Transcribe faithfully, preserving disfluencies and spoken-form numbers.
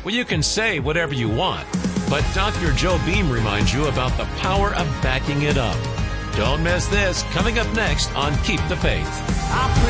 Well, you can say whatever you want, but Doctor Joe Beam reminds you about the power of backing it up. Don't miss this, coming up next on Keep the Faith.